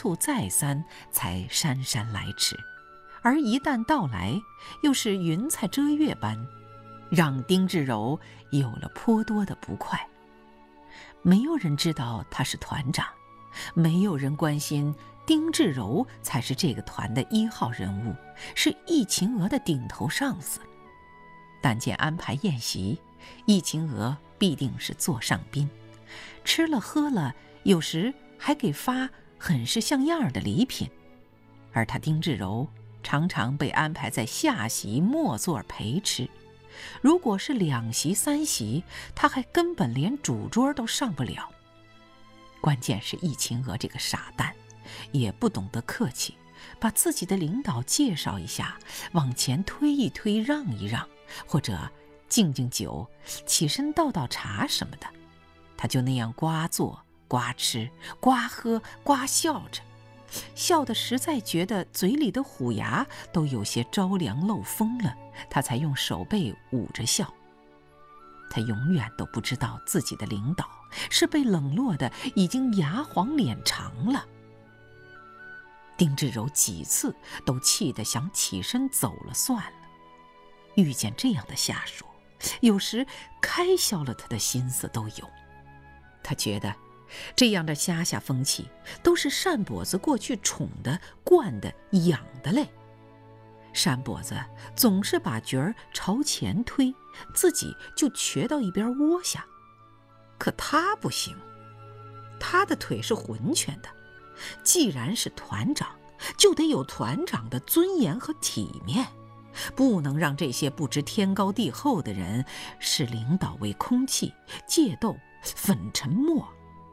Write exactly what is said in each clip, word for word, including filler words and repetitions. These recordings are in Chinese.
促再三，才姗姗来迟，而一旦到来，又是云彩遮月般，让丁志柔有了颇多的不快。没有人知道他是团长，没有人关心丁志柔才是这个团的一号人物，是易秦娥的顶头上司。但见安排宴席，易秦娥必定是座上宾，吃了喝了，有时还给发很是像样的礼品，而他丁志柔常常被安排在下席末座陪吃。如果是两席三席，他还根本连主桌都上不了。关键是易秦娥这个傻蛋，也不懂得客气，把自己的领导介绍一下，往前推一推，让一让，或者敬敬酒，起身倒倒茶什么的，他就那样呱坐呱吃呱喝呱笑着，笑得实在觉得嘴里的虎牙都有些着凉漏风了，他才用手背捂着笑。他永远都不知道自己的领导是被冷落的已经牙黄脸长了。丁志柔几次都气得想起身走了算了，遇见这样的下属，有时开销了他的心思都有。他觉得这样的乡下风气都是单跛子过去宠的、惯的、养的嘞。单跛子总是把角儿朝前推，自己就瘸到一边窝下。可他不行，他的腿是浑全的，既然是团长，就得有团长的尊严和体面，不能让这些不知天高地厚的人视领导为空气，借斗粉尘沫。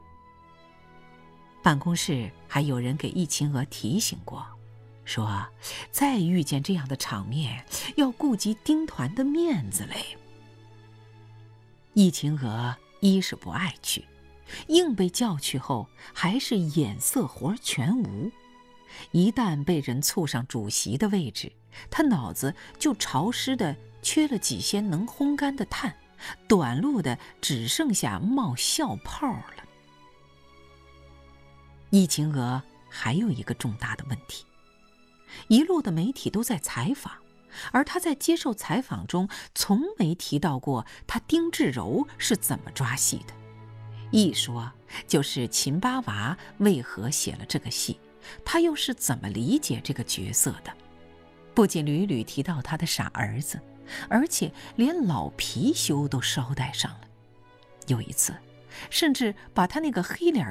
办公室还有人给易秦娥提醒过，说再遇见这样的场面，要顾及丁团的面子嘞。易秦娥一是不爱去，硬被叫去后还是眼色活全无。一旦被人簇上主席的位置，他脑子就潮湿的缺了几些能烘干的炭，短路的只剩下冒笑泡了。易秦娥还有一个重大的问题，一路的媒体都在采访，而他在接受采访中从没提到过他丁志柔是怎么抓戏的。一说就是秦八娃为何写了这个戏，他又是怎么理解这个角色的。不仅屡屡提到他的傻儿子，而且连老貔貅都捎带上了。有一次甚至把他那个黑脸